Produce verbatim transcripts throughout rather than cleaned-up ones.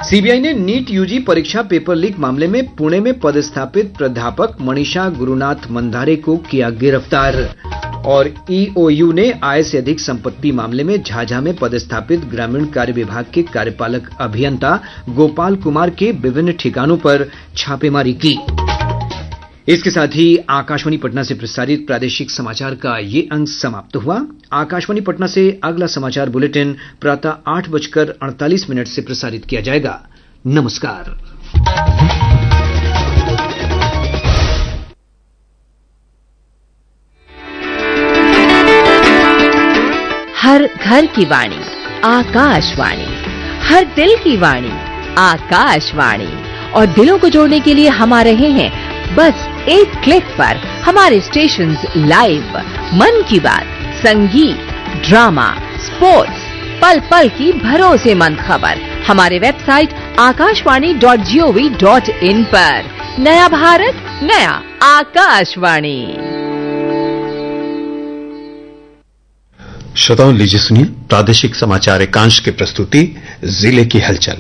CBI ने NEET UG परीक्षा paper leak मामले में पुणे में पदस्थापित प्राध्यापक मनीषा गुरुनाथ मंधारे को किया गिरफ्तार। और ईओयू ने आय से अधिक संपत्ति मामले में झाझा में पदस्थापित ग्रामीण कार्य विभाग के कार्यपालक अभियंता गोपाल कुमार के विभिन्न ठिकानों पर छापेमारी की। इसके साथ ही आकाशवाणी पटना से प्रसारित प्रादेशिक समाचार का ये अंक समाप्त हुआ। आकाशवाणी पटना से अगला समाचार बुलेटिन प्रातः आठ बजकर अड़तालीस मिनट से प्रसारित किया जाएगा। नमस्कार। हर घर की वाणी आकाशवाणी, हर दिल की वाणी आकाशवाणी। और दिलों को जोड़ने के लिए हम आ रहे हैं बस एक क्लिक पर हमारे स्टेशंस लाइव। मन की बात, संगीत, ड्रामा, स्पोर्ट्स, पल पल की भरोसेमंद खबर हमारे website Akashvani dot G O V dot in पर। नया भारत, नया आकाशवाणी। श्रोताओं, लीजिए सुनिए प्रादेशिक समाचार एकांश की प्रस्तुति जिले की हलचल।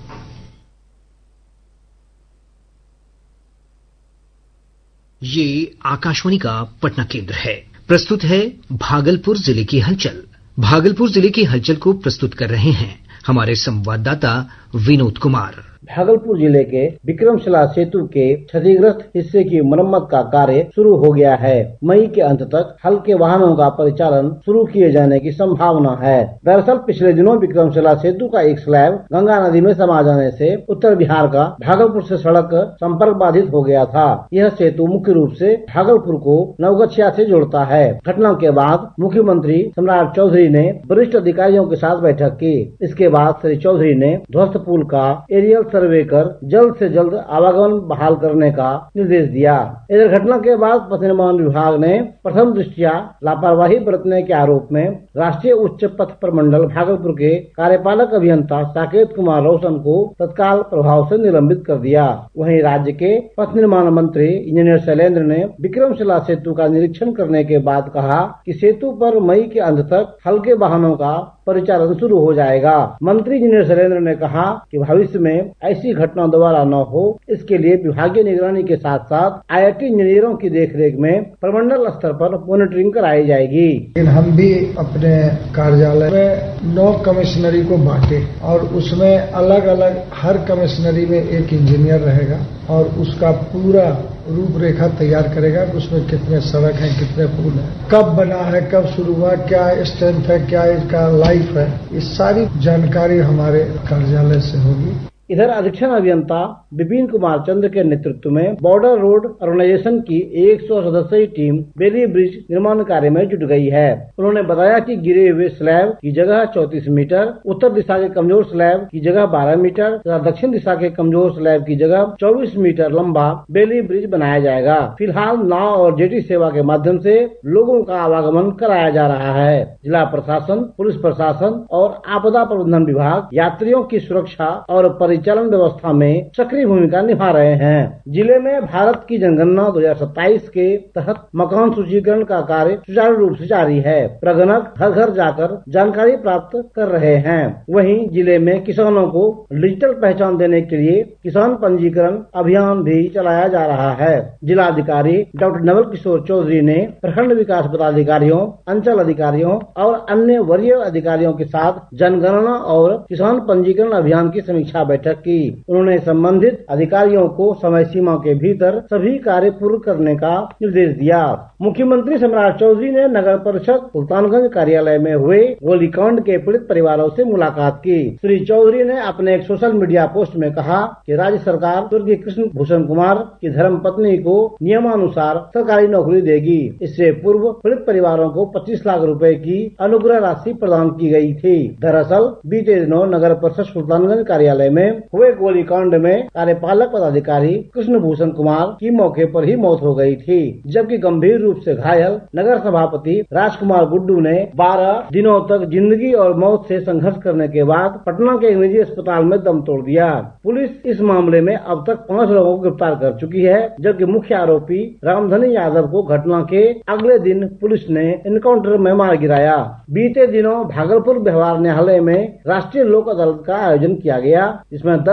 ये आकाशवाणी का पटना केंद्र है। प्रस्तुत है भागलपुर जिले की हलचल। भागलपुर जिले की हलचल को प्रस्तुत कर रहे हैं हमारे संवाददाता विनोद कुमार। भागलपुर जिले के विक्रमशिला सेतु के क्षतिग्रस्त हिस्से की मरम्मत का कार्य शुरू हो गया है। मई के अंत तक हल्के वाहनों का परिचालन शुरू किए जाने की संभावना है। दरअसल पिछले दिनों विक्रमशिला सेतु का एक स्लैब गंगा नदी में समा जाने से उत्तर बिहार का भागलपुर से सड़क संपर्क बाधित हो गया था। यह सेतु मुख्य रूप से भागलपुर को नवगछिया से जोड़ता है। घटना के बाद मुख्यमंत्री सम्राट चौधरी ने वरिष्ठ अधिकारियों के साथ बैठक की। इसके बाद श्री चौधरी ने ध्वस्त पुल का एरियल सर्वे कर जल्द से जल्द आवागमन बहाल करने का निर्देश दिया। इधर घटना के बाद पथ निर्माण विभाग ने प्रथम दृष्टया लापरवाही बरतने के आरोप में राष्ट्रीय उच्च पथ प्रमंडल भागलपुर के कार्यपालक अभियंता साकेत कुमार रोशन को तत्काल प्रभाव से निलंबित कर दिया। वहीं राज्य के पथ निर्माण मंत्री इंजीनियर शैलेंद्र ने विक्रमशिला सेतु का निरीक्षण करने के बाद कहा कि सेतु पर मई के अंत तक हल्के वाहनों का परिचालन शुरू हो जाएगा। मंत्री इंजीनियर शैलेंद्र ने कहा कि भविष्य में ऐसी घटना दोबारा न हो, इसके लिए विभागीय निगरानी के साथ साथ आई आई टी इंजीनियरों की देखरेख में प्रमंडल स्तर पर मॉनिटरिंग कराई जाएगी। लेकिन हम भी अपने कार्यालय में नौ कमिश्नरी को बांटे और उसमें अलग अलग हर कमिश्नरी में एक इंजीनियर रहेगा और उसका पूरा रूपरेखा तैयार करेगा। उसमें कितने सड़क हैं, कितने पुल हैं, कब बना है, कब शुरू हुआ, क्या स्ट्रेंथ है, क्या इसका लाइफ है, ये सारी जानकारी हमारे कार्यालय से होगी। इधर अधीक्षण अभियंता विपिन कुमार चंद्र के नेतृत्व में बॉर्डर रोड ऑर्गेनाइजेशन की एक सौ सदस्यीय टीम बेली ब्रिज निर्माण कार्य में जुट गई है। उन्होंने बताया कि गिरे हुए स्लैब की जगह चौंतीस मीटर, उत्तर दिशा के कमजोर स्लैब की जगह बारह मीटर तथा दक्षिण दिशा के कमजोर स्लैब की जगह चौबीस मीटर लंबा बेली ब्रिज बनाया जाएगा। फिलहाल नाव और जेटी सेवा के माध्यम से लोगों का आवागमन कराया जा रहा है। जिला प्रशासन, पुलिस प्रशासन और आपदा प्रबंधन विभाग यात्रियों की सुरक्षा और परिचालन व्यवस्था में सक्रिय भूमिका निभा रहे हैं। जिले में भारत की जनगणना दो हजार सत्ताईस के तहत मकान सूचीकरण का कार्य सुचारू रूप से जारी है। प्रगणक घर घर जाकर जानकारी प्राप्त कर रहे हैं। वहीं जिले में किसानों को डिजिटल पहचान देने के लिए किसान पंजीकरण अभियान भी चलाया जा रहा है। जिलाधिकारी डॉक्टर नवल किशोर चौधरी ने प्रखंड विकास पदाधिकारियों, अंचल अधिकारियों और अन्य वरीय अधिकारियों के साथ जनगणना और किसान पंजीकरण अभियान की समीक्षा बैठक की। उन्होंने संबंधित अधिकारियों को समय सीमा के भीतर सभी कार्य पूर्ण करने का निर्देश दिया। मुख्यमंत्री सम्राट चौधरी ने नगर परिषद सुल्तानगंज कार्यालय में हुए गोलीकांड के पीड़ित परिवारों से मुलाकात की। श्री चौधरी ने अपने एक सोशल मीडिया पोस्ट में कहा कि राज्य सरकार स्वर्गीय कृष्ण भूषण कुमार की धर्म पत्नी को नियमानुसार सरकारी नौकरी देगी। इससे पूर्व पीड़ित परिवारों को पच्चीस लाख रुपए की अनुग्रह राशि प्रदान की गई थी। दरअसल बीते दिनों नगर परिषद सुल्तानगंज कार्यालय में हुए गोलीकांड में कार्यपालक पदाधिकारी कृष्ण भूषण कुमार की मौके पर ही मौत हो गई थी, जबकि गंभीर रूप से घायल नगर सभापति राजकुमार गुड्डू ने बारह दिनों तक जिंदगी और मौत से संघर्ष करने के बाद पटना के एक निजी अस्पताल में दम तोड़ दिया। पुलिस इस मामले में अब तक पाँच लोगों को गिरफ्तार कर चुकी है, जबकि मुख्य आरोपी रामधनी यादव को घटना के अगले दिन पुलिस ने एनकाउंटर में मार गिराया। बीते दिनों भागलपुर व्यवहार न्यायालय में राष्ट्रीय लोक अदालत का आयोजन किया गया, जिसमें